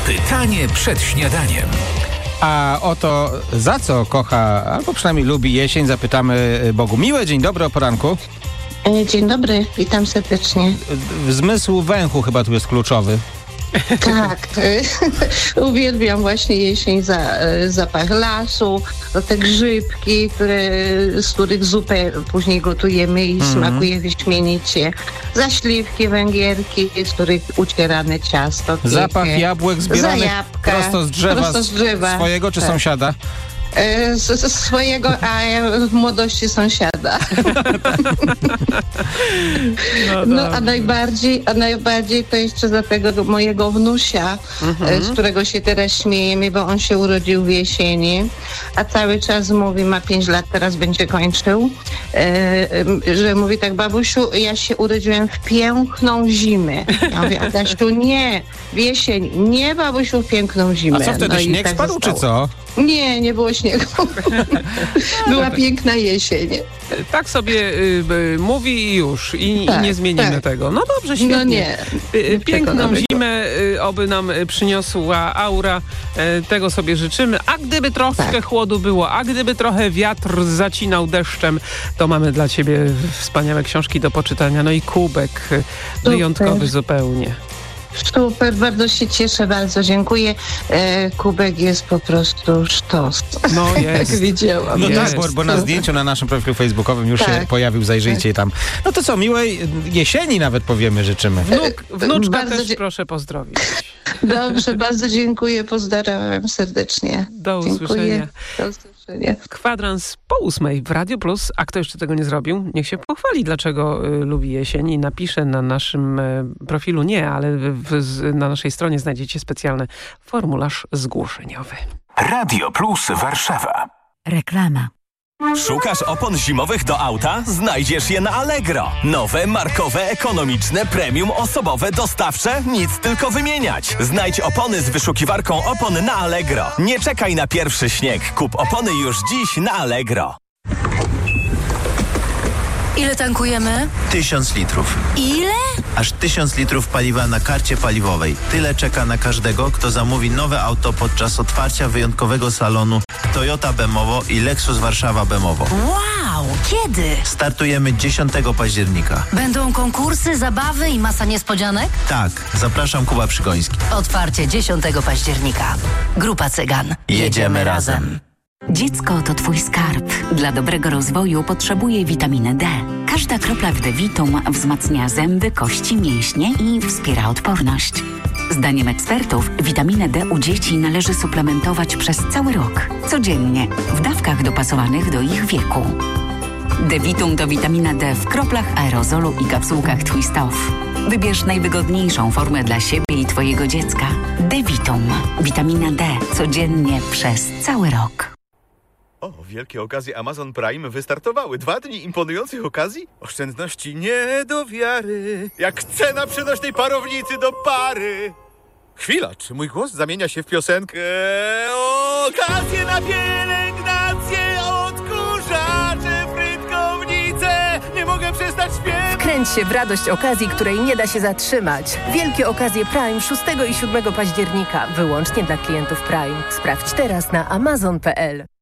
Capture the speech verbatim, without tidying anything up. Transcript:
Pytanie przed śniadaniem. A o to, za co kocha, albo przynajmniej lubi jesień, zapytamy Bogumiłę. Dzień dobry, o poranku. Dzień dobry, witam serdecznie. Zmysł węchu chyba tu jest kluczowy. Tak, uwielbiam właśnie jesień, za, zapach lasu, te grzybki, które, z których zupę później gotujemy i mm-hmm. smakuje wyśmienicie. Zaśliwki węgierki, z których ucierane ciasto. Pięknie. Zapach jabłek zbieranych jabłka, prosto z drzewa, prosto z drzewa. swojego czy tak. sąsiada? Z, z swojego, a w młodości sąsiada. No, no a najbardziej, a najbardziej to jeszcze za tego mojego wnusia, mhm. z którego się teraz śmiejemy, bo on się urodził w jesieni, a cały czas mówi, ma pięć lat, teraz będzie kończył, e, że mówi tak: babusiu, ja się urodziłem w piękną zimę. Ja mówię: Adasiu, nie, w jesień, nie, babusiu, w piękną zimę. A co wtedy, no śnieg tak spadł, zostało. czy co? Nie, nie było śniegu. Była piękna jesień. Tak sobie y, y, mówi i już. I, tak, i nie zmienimy tak. tego. No dobrze, świetnie. No nie. Y, Piękną zimę, y, oby nam przyniosła aura. Y, tego sobie życzymy. A gdyby troszkę tak. chłodu było, a gdyby trochę wiatr zacinał deszczem, to mamy dla ciebie wspaniałe książki do poczytania. No i kubek y, wyjątkowy zupełnie. Super, bardzo się cieszę, bardzo dziękuję. E, kubek jest po prostu sztos. No jest. Jak widziałam. No jest. tak, bo, bo na zdjęciu na naszym profilu facebookowym już tak. się pojawił, zajrzyjcie tam. No to co, miłej jesieni nawet powiemy, życzymy. Wnuk, wnuczka bardzo też dzie- proszę pozdrowić. Dobrze, bardzo dziękuję, pozdrawiam serdecznie. Do usłyszenia. Dziękuję. Do usłyszenia. Kwadrans po ósmej w Radio Plus. A kto jeszcze tego nie zrobił, niech się pochwali, dlaczego y, lubi jesień i napisze na naszym y, profilu, nie, ale w, w, na naszej stronie znajdziecie specjalny formularz zgłoszeniowy. Radio Plus Warszawa. Reklama. Szukasz opon zimowych do auta? Znajdziesz je na Allegro. Nowe, markowe, ekonomiczne, premium, osobowe, dostawcze? Nic tylko wymieniać. Znajdź opony z wyszukiwarką opon na Allegro. Nie czekaj na pierwszy śnieg. Kup opony już dziś na Allegro. Ile tankujemy? Tysiąc litrów. Ile? Aż tysiąc litrów paliwa na karcie paliwowej. Tyle czeka na każdego, kto zamówi nowe auto podczas otwarcia wyjątkowego salonu Toyota Bemowo i Lexus Warszawa Bemowo. Wow! Kiedy? Startujemy dziesiątego października. Będą konkursy, zabawy i masa niespodzianek? Tak, zapraszam, Kuba Przygoński. Otwarcie dziesiątego października. Grupa Cygan. Jedziemy razem. Dziecko to twój skarb. Dla dobrego rozwoju potrzebuje witaminy D. Każda kropla w D-Vitum wzmacnia zęby, kości, mięśnie i wspiera odporność. Zdaniem ekspertów witaminę D u dzieci należy suplementować przez cały rok, codziennie, w dawkach dopasowanych do ich wieku. D-Vitum to witamina D w kroplach, aerozolu i kapsułkach Twist Off. Wybierz najwygodniejszą formę dla siebie i twojego dziecka. D-Vitum. Witamina D codziennie przez cały rok. O, wielkie okazje Amazon Prime wystartowały. Dwa dni imponujących okazji? Oszczędności nie do wiary. Jak cena przenośnej parownicy do pary. Chwila, czy mój głos zamienia się w piosenkę? Okazje na pielęgnację, odkurzacze, frytkownice. Nie mogę przestać śpiewać. Wkręć się w radość okazji, której nie da się zatrzymać. Wielkie okazje Prime szóstego i siódmego października. Wyłącznie dla klientów Prime. Sprawdź teraz na amazon kropka p l.